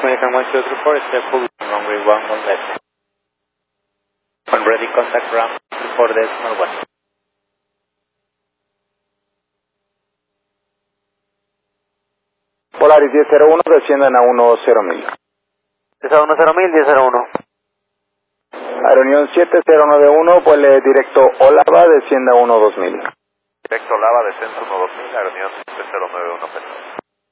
American 1234, step full, runway 11 left. When ready, contact ramp 4.1. Polaris 1001, desciendan a 10.000. 10.000, 10.01. Aeronión 7091, vuele directo Olava, descienda a 12.000. Directo Olava, descenso 12.000, Aeronión 7091,